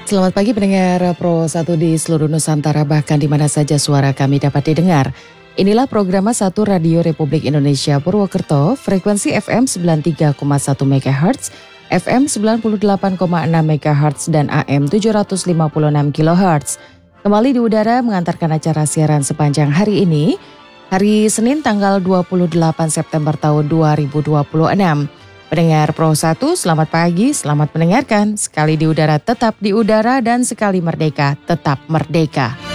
Selamat pagi pendengar Pro 1 di seluruh Nusantara, bahkan di mana saja suara kami dapat didengar. Inilah program 1 Radio Republik Indonesia Purwokerto, frekuensi FM 93,1 MHz, FM 98,6 MHz, dan AM 756 kHz. Kembali di udara mengantarkan acara siaran sepanjang hari ini, hari Senin tanggal 28 September tahun 2026. Pendengar Pro 1, selamat pagi, selamat mendengarkan. Sekali di udara tetap di udara dan sekali merdeka tetap merdeka.